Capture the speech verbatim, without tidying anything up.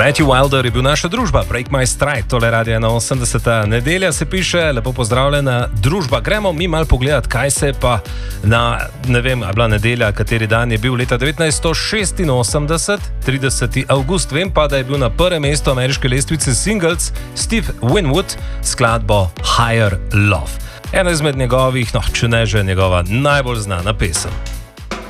Matthew Wilder je bil naša družba, Break My Stride, tole radio na osemdeseta nedelja se piše, lepo pozdravljena družba. Gremo mi mal pogledat, kaj se pa na, ne vem, a bila nedelja, kateri dan je bil leta devetnajststo šestinosemdeset, trideseti avgust. Vem pa, da je bil na prvem mestu ameriške lestvice singles Steve Winwood skladbo Higher Love. Ena izmed njegovih, no, če ne že njegova najbolj znana pesem.